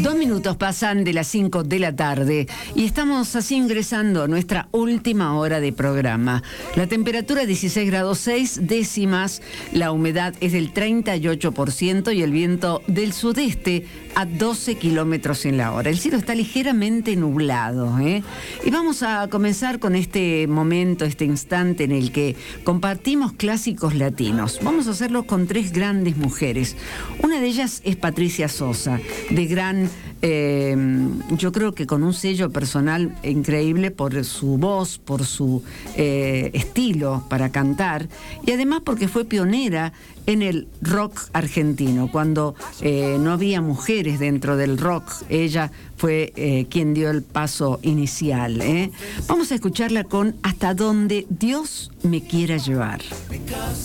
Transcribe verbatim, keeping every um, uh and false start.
Dos minutos pasan de las cinco de la tarde y estamos así ingresando a nuestra última hora de programa. La temperatura dieciséis grados seis décimas, la humedad es del treinta y ocho por ciento y el viento del sudeste a doce kilómetros en la hora. El cielo está ligeramente nublado, ¿eh? Y vamos a comenzar con este momento, este instante en el que compartimos clásicos latinos. Vamos a hacerlo con tres grandes mujeres. Una de ellas es Patricia Sosa, de gran, eh, yo creo que con un sello personal increíble por su voz, por su eh, estilo para cantar y además porque fue pionera en el rock argentino. Cuando eh, no había mujeres dentro del rock, ella fue eh, quien dio el paso inicial, ¿eh? Vamos a escucharla con Hasta donde Dios me quiera llevar.